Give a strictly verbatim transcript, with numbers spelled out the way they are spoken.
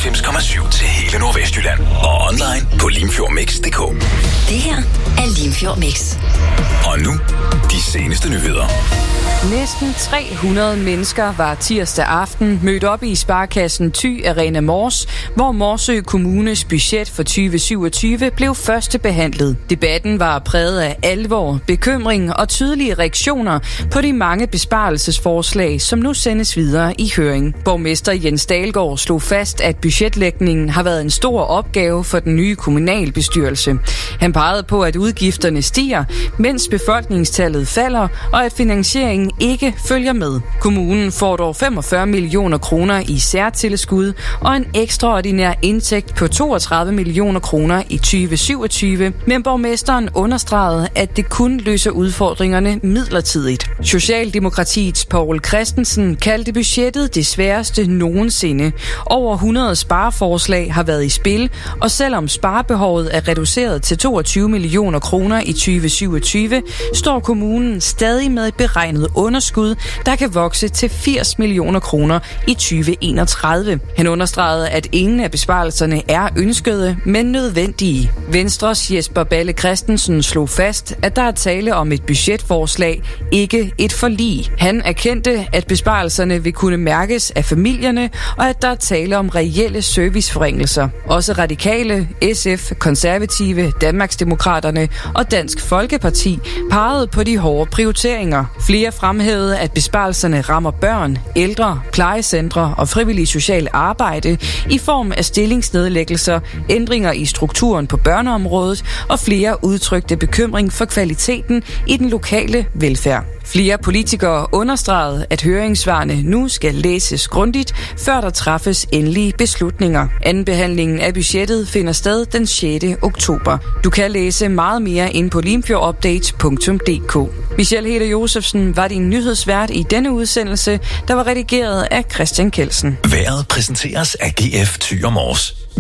enoghalvfems komma syv til hele Nordvestjylland. Og online på limfjordmix punktum d k. Det her er Limfjord Mix. Og nu, de seneste nyheder. Næsten tre hundrede mennesker var tirsdag aften mødt op i Sparekassen Thy Arena Mors, hvor Morsø Kommunes budget for tyve syvogtyve blev førstebehandlet. Debatten var præget af alvor, bekymring og tydelige reaktioner på de mange besparelsesforslag, som nu sendes videre i høring. Borgmester Jens Dalgaard slog fast, at budgetlægningen har været en stor opgave for den nye kommunalbestyrelse. Han pegede på, at udgifterne stiger, mens befolkningstallet falder, og at finansieringen ikke følger med. Kommunen får dog femogfyrre millioner kroner i særtilskud og en ekstraordinær indtægt på toogtredive millioner kroner i tyve syvogtyve, men borgmesteren understregede, at det kun løser udfordringerne midlertidigt. Socialdemokratiets Poul Christensen kaldte budgettet det sværeste nogensinde. Over hundrede spareforslag har været i spil, og selvom sparebehovet er reduceret til toogtyve millioner kroner i tyve syvogtyve, står kommunen stadig med et beregnet underskud, der kan vokse til firs millioner kroner i tyve enogtredive. Han understregede, at ingen af besparelserne er ønskede, men nødvendige. Venstres Jesper Balle Christensen slog fast, at der er tale om et budgetforslag, ikke et forlig. Han erkendte, at besparelserne vil kunne mærkes af familierne, og at der er tale om reelle serviceforringelser. Også Radikale, S F, Konservative, Danmarksdemokraterne og Dansk Folkeparti pegede på de hårde prioriteringer. Flere fremhævede, at besparelserne rammer børn, ældre, plejecentre og frivillig social arbejde i form af stillingsnedlæggelser, ændringer i strukturen på børneområdet og flere udtrykte bekymring for kvaliteten i den lokale velfærd. Flere politikere understregede, at høringssvarene nu skal læses grundigt, før der træffes endelige beslutninger. Andenbehandlingen af budgettet finder sted den sjette oktober. Du kan læse meget mere inde på limfjordupdate punktum d k. Michelle Heder Josefsen var din nyhedsvært i denne udsendelse, der var redigeret af Christian Kelsen. Vejret præsenteres af G F Thy og Mors.